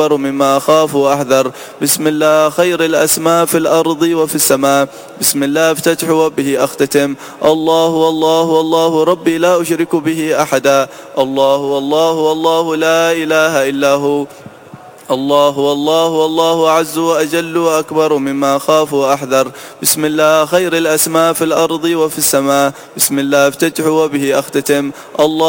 مما أخاف وأحذر. بسم الله خير الأسماء في الأرض وفي السماء. بسم الله افتتح وبه أختتم. الله والله والله ربي لا أشرك به أحدا. الله والله والله لا إله إلا هو. الله والله والله أعز وأجل وأكبر مما أخاف وأحذر. بسم الله خير الأسماء في الأرض وفي السماء. بسم الله افتتح وبه أختتم. الله